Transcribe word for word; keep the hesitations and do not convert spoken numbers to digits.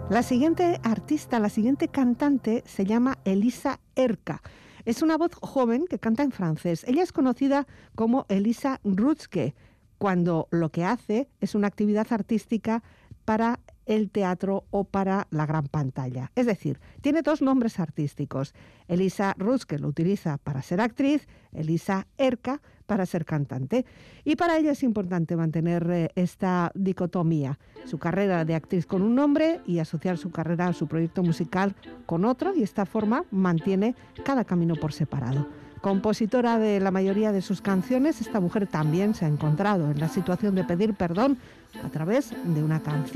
La siguiente artista, la siguiente cantante se llama Elisa Erka. Es una voz joven que canta en francés. Ella es conocida como Elisa Rutschke, cuando lo que hace es una actividad artística para el teatro o para la gran pantalla. Es decir, tiene dos nombres artísticos. Elisa Rutschke lo utiliza para ser actriz, Elisa Erka para ser cantante. Y para ella es importante mantener eh, esta dicotomía, su carrera de actriz con un nombre y asociar su carrera, su proyecto musical con otro, y de esta forma mantiene cada camino por separado. Compositora de la mayoría de sus canciones, esta mujer también se ha encontrado en la situación de pedir perdón a través de una canción